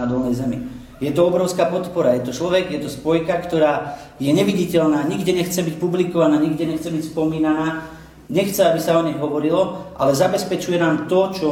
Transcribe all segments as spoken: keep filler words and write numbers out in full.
na dolnej zemi. Je to obrovská podpora, je to človek, je to spojka, ktorá je neviditeľná, nikde nechce byť publikovaná, nikde nechce byť spomínaná, nechce, aby sa o nej hovorilo, ale zabezpečuje nám to, čo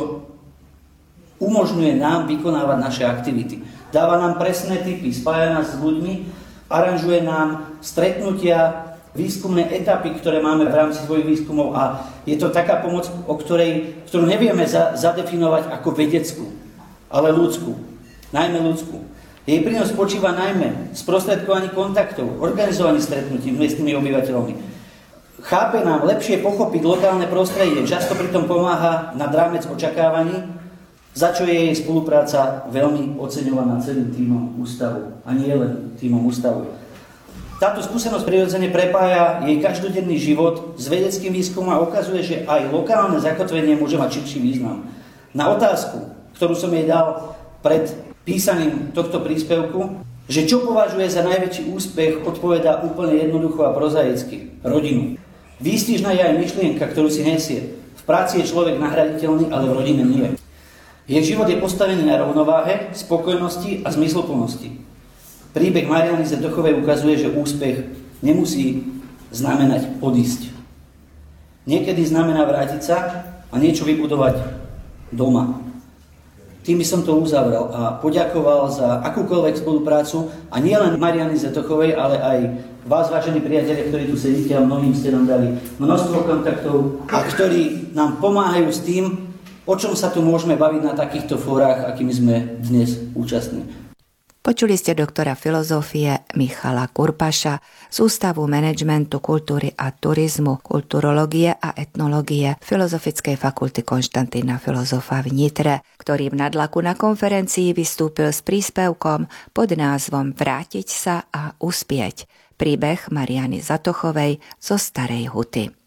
umožňuje nám vykonávať naše aktivity. Dáva nám presné tipy, spája nás s ľuďmi, aranžuje nám stretnutia, výskumné etapy, ktoré máme v rámci svojich výskumov a je to taká pomoc, o ktorej, ktorú nevieme za, zadefinovať ako vedeckú, ale ľudskú, najmä ľudskú. Jej prínos spočíva najmä v sprostredkovaní kontaktov, organizovaní stretnutí s miestnymi obyvateľmi. Chápe nám lepšie pochopiť lokálne prostredie, často pritom pomáha nad rámec očakávaní, za čo je jej spolupráca veľmi oceňovaná celým tímom ústavu a nie len tímom ústavu. Táto skúsenosť prirodzene prepája jej každodenný život s vedeckým výskumom a ukazuje, že aj lokálne zakotvenie môže mať širší význam. Na otázku, ktorú som jej dal pred písaním tohto príspevku, že čo považuje za najväčší úspech, odpovedá úplne jednoducho a prozaicky. Rodinu. Výstižná je aj myšlienka, ktorú si nesie. V práci je človek nahraditeľný, ale v rodine nie. Jej život je postavený na rovnováhe, spokojnosti a zmysluplnosti. Príbeh Mariany Zetochovej ukazuje, že úspech nemusí znamenať odísť. Niekedy znamená vrátiť sa a niečo vybudovať doma. Tým by som to uzavrel a poďakoval za akúkoľvek spoluprácu a nie len Mariany Zetochovej, ale aj vás, vážení priatelia, ktorí tu sedíte a mnohým ste nám dali množstvo kontaktov a ktorí nám pomáhajú s tým, o čom sa tu môžeme baviť na takýchto fórach, akými sme dnes účastní. Počuli ste doktora filozofie Michala Kurpaša z Ústavu manažmentu kultúry a turizmu, kulturológie a etnológie Filozofickej fakulty Konštantína Filozofa v Nitre, ktorý v Nadlaku na konferencii vystúpil s príspevkom pod názvom Vrátiť sa a uspieť. Príbeh Mariany Zatochovej zo Starej Huty.